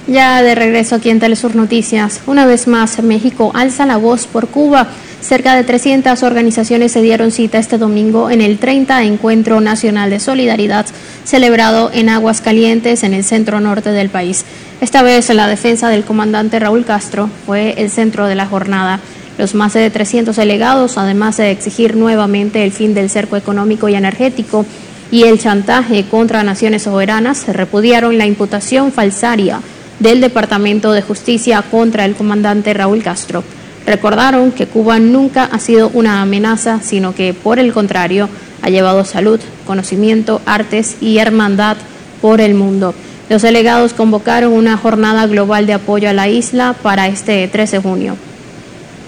Ya de regreso aquí en Telesur Noticias, una vez más México alza la voz por Cuba. Cerca de 300 organizaciones se dieron cita este domingo en el 30 Encuentro Nacional de Solidaridad celebrado en Aguascalientes, en el centro norte del país. Esta vez la defensa del comandante Raúl Castro fue el centro de la jornada. Los más de 300 delegados, además de exigir nuevamente el fin del cerco económico y energético y el chantaje contra naciones soberanas, repudiaron la imputación falsaria del Departamento de Justicia contra el comandante Raúl Castro. Recordaron que Cuba nunca ha sido una amenaza, sino que, por el contrario, ha llevado salud, conocimiento, artes y hermandad por el mundo. Los delegados convocaron una jornada global de apoyo a la isla para este 13 de junio.